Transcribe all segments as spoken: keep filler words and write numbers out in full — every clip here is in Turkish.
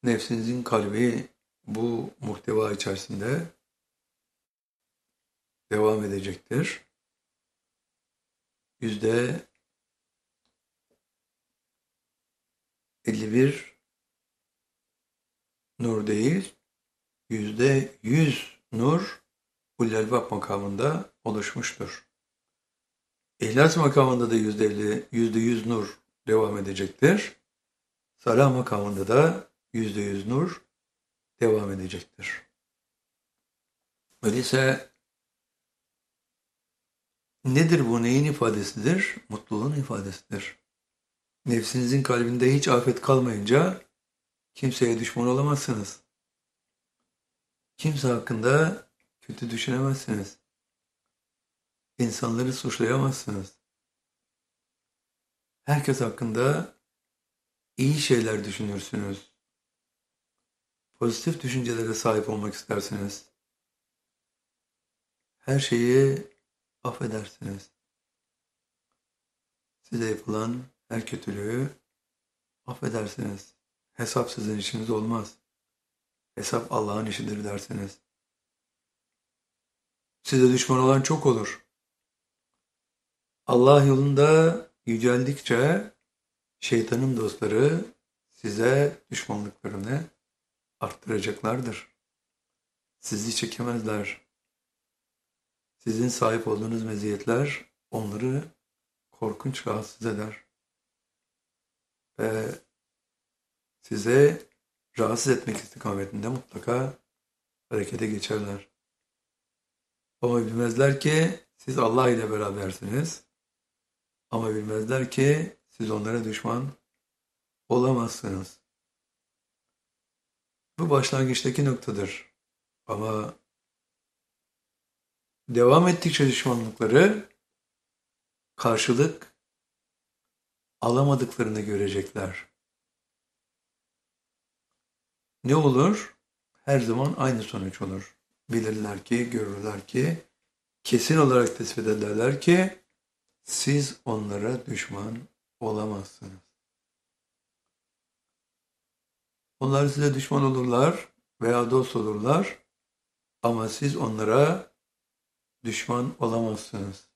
Nefsinizin kalbi bu muhteva içerisinde devam edecektir. Yüzde elli bir nur değil, yüzde yüz nur Ulul Albab makamında oluşmuştur. İhlas makamında da yüzde elli, yüzde yüz nur devam edecektir. Salah makamında da yüzde yüz nur devam edecektir. Öyleyse nedir bu? Neyin ifadesidir? Mutluluğun ifadesidir. Nefsinizin kalbinde hiç afet kalmayınca kimseye düşman olamazsınız. Kimse hakkında kötü düşünemezsiniz. İnsanları suçlayamazsınız. Herkes hakkında iyi şeyler düşünürsünüz. Pozitif düşüncelere sahip olmak istersiniz. Her şeyi affedersiniz. Size yapılan her kötülüğü affedersiniz. Hesap sizin işiniz olmaz. Hesap Allah'ın işidir dersiniz. Size düşman olan çok olur. Allah yolunda yüceldikçe şeytanın dostları size düşmanlıklarını arttıracaklardır. Sizi çekemezler. Sizin sahip olduğunuz meziyetler onları korkunç rahatsız eder. Ve size rahatsız etmek istikametinde mutlaka harekete geçerler. Ama bilmezler ki siz Allah ile berabersiniz. Ama bilmezler ki siz onlara düşman olamazsınız. Bu başlangıçtaki noktadır. Ama devam ettikçe düşmanlıkları karşılık alamadıklarını görecekler. Ne olur? Her zaman aynı sonuç olur. Bilirler ki, görürler ki, kesin olarak tespit ederler ki siz onlara düşman olamazsınız. Onlar size düşman olurlar veya dost olurlar ama siz onlara düşman olamazsınız.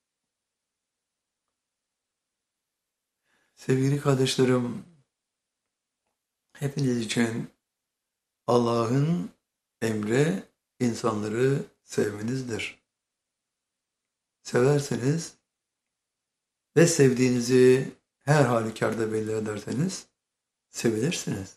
Sevgili kardeşlerim, hepiniz için Allah'ın emri insanları sevmenizdir. Severseniz ve sevdiğinizi her halükarda belli ederseniz sevilirsiniz.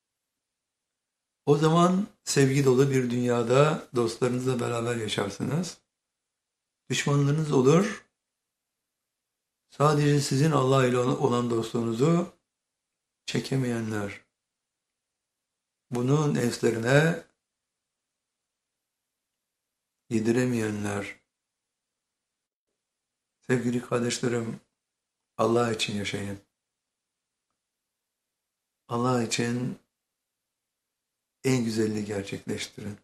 O zaman sevgi dolu bir dünyada dostlarınızla beraber yaşarsınız. Düşmanlarınız olur. Sadece sizin Allah ile olan dostluğunuzu çekemeyenler. Bunu nefslerine yediremeyenler. Sevgili kardeşlerim, Allah için yaşayın. Allah için en güzelini gerçekleştirin.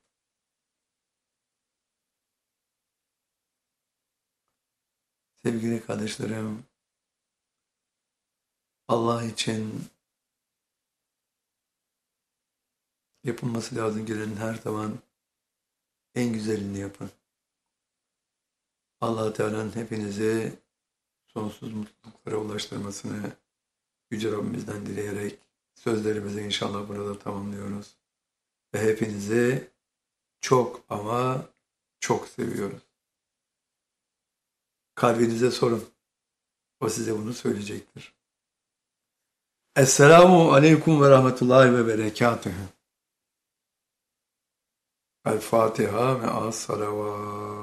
Sevgili kardeşlerim, Allah için yapılması lazım gelenin her zaman en güzelini yapın. Allah Teala'nın hepinizi sonsuz mutluluklara ulaştırmasını Yüce Rabbimizden dileyerek sözlerimizi inşallah burada tamamlıyoruz. Ve hepinizi çok ama çok seviyoruz. Kalbinize sorun. O size bunu söyleyecektir. Esselamu aleyküm ve rahmetullahi ve berekatühü. El Fatiha ve as-salavat.